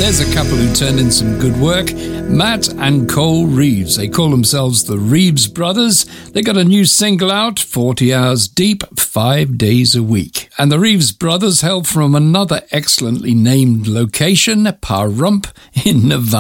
There's a couple who turned in some good work. Matt and Cole Reeves. They call themselves the Reeves Brothers. They got a new single out, 40 Hours Deep, 5 days a week. And the Reeves Brothers hail from another excellently named location, Pahrump in Nevada.